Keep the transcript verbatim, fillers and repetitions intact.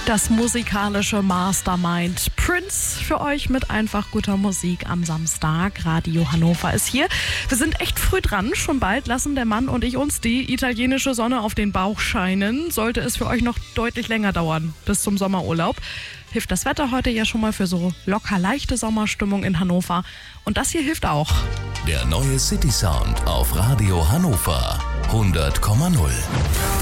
Das musikalische Mastermind Prince für euch mit einfach guter Musik am Samstag. Radio Hannover ist hier. Wir sind echt früh dran. Schon bald lassen der Mann und ich uns die italienische Sonne auf den Bauch scheinen. Sollte es für euch noch deutlich länger dauern bis zum Sommerurlaub, hilft das Wetter heute ja schon mal für so locker leichte Sommerstimmung in Hannover. Und das hier hilft auch. Der neue City Sound auf Radio Hannover hundert Komma null.